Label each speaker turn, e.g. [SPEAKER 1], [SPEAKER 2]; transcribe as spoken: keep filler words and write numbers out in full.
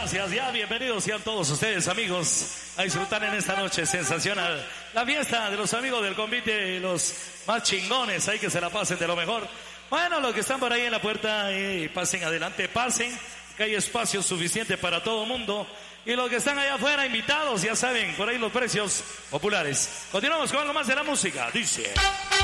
[SPEAKER 1] gracias. Ya bienvenidos sean todos ustedes, amigos, a disfrutar en esta noche sensacional. La fiesta de los amigos del convite, los más chingones, hay que se la pasen de lo mejor. Bueno, los que están por ahí en la puerta, eh, pasen adelante, pasen, que hay espacio suficiente para todo mundo. Y los que están allá afuera, invitados, ya saben, por ahí los precios populares. Continuamos con algo más de la música, dice...